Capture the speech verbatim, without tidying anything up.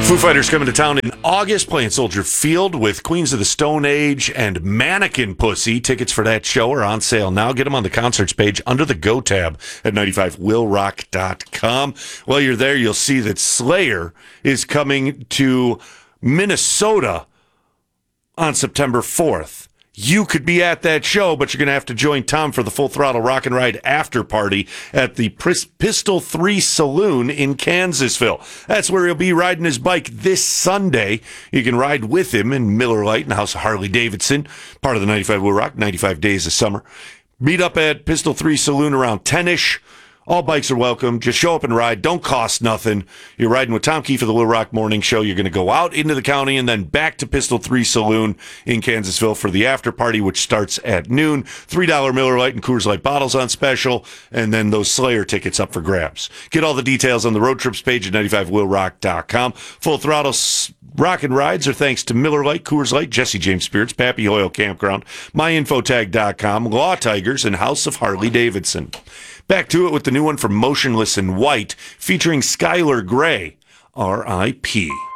Foo Fighters coming to town in August, playing Soldier Field with Queens of the Stone Age and Mannequin Pussy. Tickets for that show are on sale now. Get them on the concerts page under the Go tab at ninety-five will rock dot com. While you're there, you'll see that Slayer is coming to Minnesota on September fourth. You could be at that show, but you're going to have to join Tom for the Full Throttle Rock and Ride after party at the Pistol three Saloon in Kansasville. That's where he'll be riding his bike this Sunday. You can ride with him in Miller Lite and House of Harley Davidson, part of the ninety-five Will Rock, ninety-five Days of Summer. Meet up at Pistol three Saloon around ten-ish. All bikes are welcome. Just show up and ride. Don't cost nothing. You're riding with Tom Key for the Will Rock Morning Show. You're going to go out into the county and then back to Pistol three Saloon in Kansasville for the after party, which starts at noon. three dollars Miller Lite and Coors Light bottles on special, and then those Slayer tickets up for grabs. Get all the details on the road trips page at ninety-five will rock dot com. Full Throttle Rock and Rides are thanks to Miller Lite, Coors Light, Jesse James Spirits, Pappy Oil Campground, my infotag dot com, Law Tigers, and House of Harley Davidson. Back to it with the new one from Motionless in White, featuring Skylar Grey, R I P